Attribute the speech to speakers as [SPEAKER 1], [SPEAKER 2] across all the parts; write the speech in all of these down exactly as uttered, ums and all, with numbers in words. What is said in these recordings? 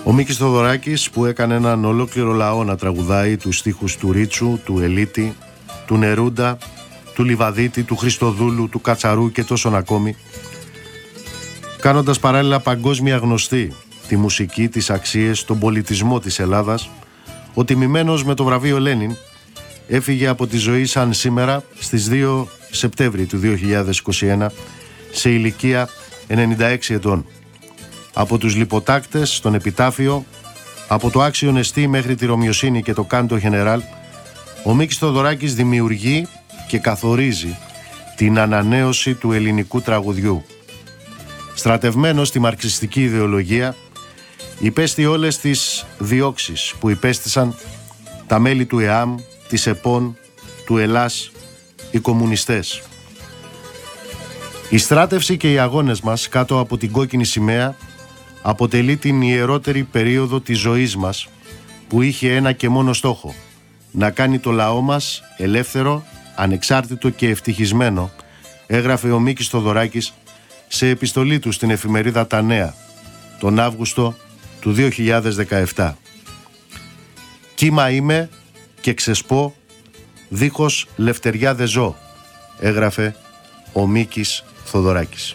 [SPEAKER 1] Ο Μίκης Θοδωράκης, που έκανε έναν ολόκληρο λαό να τραγουδάει τους στίχους του Ρίτσου, του Ελίτη, του Νερούντα, του Λιβαδίτη, του Χριστοδούλου, του Κατσαρού και τόσων ακόμη, κάνοντας παράλληλα παγκόσμια γνωστή τη μουσική, τις αξίες, τον πολιτισμό της Ελλάδας, ο τιμημένος με το βραβείο Λένιν έφυγε από τη ζωή σαν σήμερα στις δύο Σεπτέμβρη του δύο χιλιάδες είκοσι ένα σε ηλικία ενενήντα έξι ετών. Από τους λιποτάκτες στον επιτάφιο, από το Άξιον Εστί μέχρι τη Ρωμιοσύνη και το Κάντο Γενεράλ, ο Μίκης Θοδωράκης δημιουργεί και καθορίζει την ανανέωση του ελληνικού τραγουδιού. Στρατευμένος στη μαρξιστική ιδεολογία, υπέστη όλες τις διώξεις που υπέστησαν τα μέλη του ΕΑΜ, της ΕΠΟΝ, του ΕΛΑΣ, οι κομμουνιστές. Η στράτευση και οι αγώνες μας κάτω από την κόκκινη σημαία αποτελεί την ιερότερη περίοδο της ζωής μας, που είχε ένα και μόνο στόχο: να κάνει το λαό μας ελεύθερο, ανεξάρτητο και ευτυχισμένο, έγραφε ο Μίκης Θοδωράκης σε επιστολή του στην εφημερίδα Τα Νέα τον Αύγουστο του δύο χιλιάδες δεκαεπτά. «Κύμα είμαι και ξεσπώ, δίχως λευτεριά δε ζω», έγραφε ο Μίκης Θοδωράκης.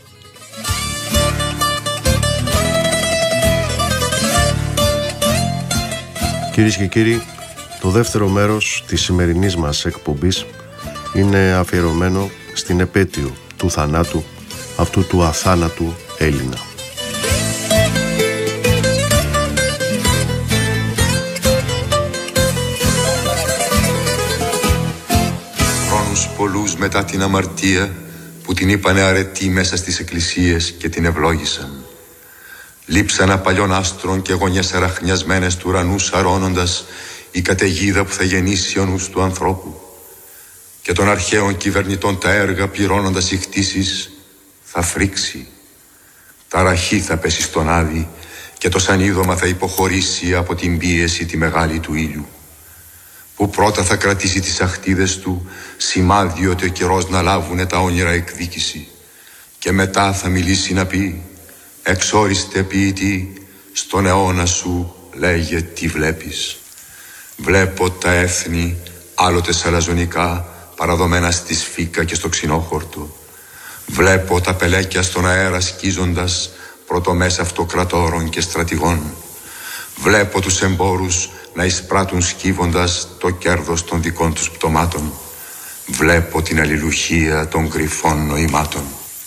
[SPEAKER 1] Κυρίες και κύριοι, το δεύτερο μέρος της σημερινής μας εκπομπής είναι αφιερωμένο στην επέτειο του θανάτου αυτού του αθάνατου Έλληνα.
[SPEAKER 2] Χρόνους πολλούς μετά την αμαρτία που την είπανε αρετή μέσα στις εκκλησίες και την ευλόγησαν. Λείψανα παλιών άστρων και γωνιές αραχνιασμένες του ουρανού σαρώνοντας η καταιγίδα που θα γεννήσει ο νους του ανθρώπου. Και των αρχαίων κυβερνητών τα έργα πληρώνοντας οι χτίσεις θα φρίξει. Τα ραχή θα πέσει στον άδει και το σανίδωμα θα υποχωρήσει από την πίεση τη μεγάλη του ήλιου, που πρώτα θα κρατήσει τις αχτίδες του, σημάδι ότι ο καιρός να λάβουνε τα όνειρα εκδίκηση, και μετά θα μιλήσει να πει: «Εξόριστε ποιητή, στον αιώνα σου λέγε τι βλέπεις». Βλέπω τα έθνη άλλοτε σαλαζονικά παραδομένα στη σφίκα και στο ξινόχορτο. Βλέπω τα πελέκια στον αέρα σκίζοντας πρωτομές αυτοκρατόρων και στρατηγών. Βλέπω τους εμπόρους να εισπράττουν σκύβοντας το κέρδος των δικών τους πτωμάτων. Βλέπω την αλληλουχία των κρυφών νοημάτων.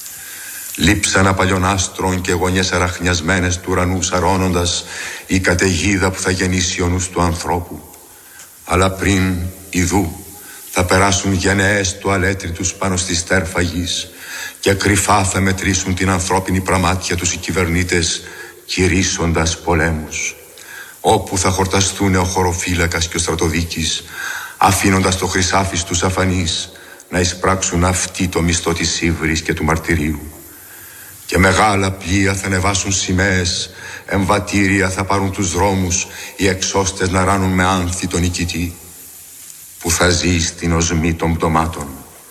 [SPEAKER 2] Λείψανα παλιών άστρων και γωνιές αραχνιασμένες του ουρανού σαρώνοντας η καταιγίδα που θα γεννήσει ο νους του ανθρώπου. Αλλά πριν, ιδού, θα περάσουν γενναίες τουαλέτριτους πάνω στη στέρφα γης και κρυφά θα μετρήσουν την ανθρώπινη πραμάτια τους οι κυβερνήτες, κηρύσσοντας πολέμους. Όπου θα χορταστούν ο χωροφύλακας και ο στρατοδίκης, αφήνοντας το χρυσάφι στους αφανείς να εισπράξουν αυτοί το μισθό της ύβρης και του μαρτυρίου. Και μεγάλα πλοία θα ανεβάσουν σημαίες, εμβατήρια θα πάρουν τους δρόμους, οι εξώστες να ράνουν με άνθη τον νικητή, που θα ζει στην οσμή των πτωμάτων.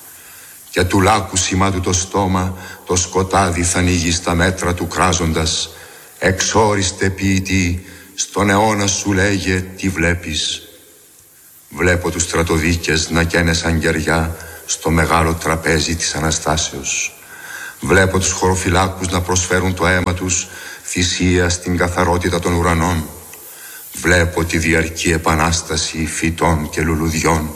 [SPEAKER 2] Και του λάκου σημάτου το στόμα, το σκοτάδι θα ανοίγει στα μέτρα του κράζοντας: «Εξόριστε ποιητή, στον αιώνα σου λέγε τι βλέπεις». Βλέπω τους στρατοδίκες να καίνε σαν κεριά στο μεγάλο τραπέζι της Αναστάσεως. Βλέπω τους χωροφυλάκους να προσφέρουν το αίμα τους θυσία στην καθαρότητα των ουρανών. Βλέπω τη διαρκή επανάσταση φυτών και λουλουδιών.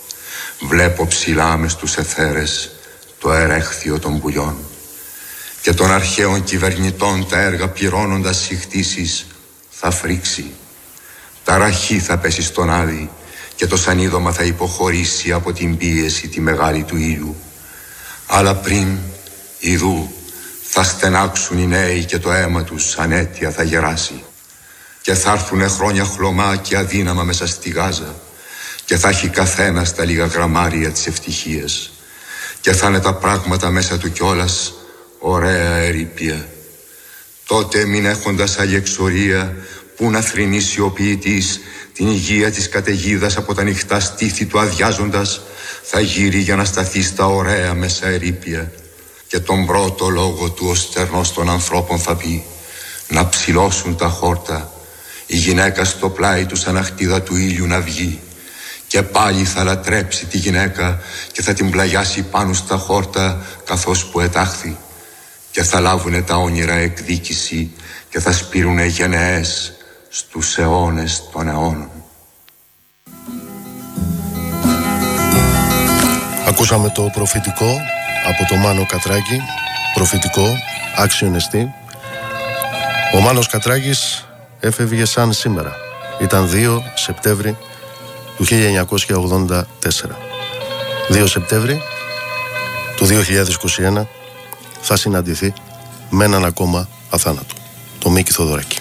[SPEAKER 2] Βλέπω ψηλά μες στους αιθέρες το ερέχθιο των πουλιών. Και των αρχαίων κυβερνητών τα έργα πληρώνοντας οι χτίσεις θα φρίξει. Τα ραχή θα πέσει στον άδει και το σανίδωμα θα υποχωρήσει από την πίεση τη μεγάλη του ήλιου. Αλλά πριν, ιδού, θα στενάξουν οι νέοι και το αίμα τους σαν αίτια θα γεράσει. Και θα έρθουνε χρόνια χλωμά και αδύναμα μέσα στη Γάζα, και θα έχει καθένας τα λίγα γραμμάρια της ευτυχίας, και θα είναι τα πράγματα μέσα του κιόλας ωραία ερείπια. Τότε μην έχοντας άλλη εξορία που να θρηνήσει ο ποιητής την υγεία της καταιγίδας από τα νυχτά στήθη του αδειάζοντας, θα γύρει για να σταθεί στα ωραία μέσα ερείπια, και τον πρώτο λόγο του ο στερνός των ανθρώπων θα πει: να ψηλώσουν τα χόρτα η γυναίκα στο πλάι του σαν αχτίδα του ήλιου να βγει. Και πάλι θα λατρέψει τη γυναίκα και θα την πλαγιάσει πάνω στα χόρτα καθώς που ετάχθη. Και θα λάβουνε τα όνειρα εκδίκηση και θα σπείρουνε γενναίες στους αιώνες των αιώνων.
[SPEAKER 1] Ακούσαμε το προφητικό από το Μάνο Κατράκη, προφητικό, άξιον εστί. Ο Μάνος Κατράκης έφευγε σαν σήμερα. Ήταν δύο Σεπτέμβρη του χίλια εννιακόσια ογδόντα τέσσερα. δύο Σεπτέμβρη του δύο χιλιάδες είκοσι ένα θα συναντηθεί με έναν ακόμα αθάνατο, το Μίκη Θοδωράκη.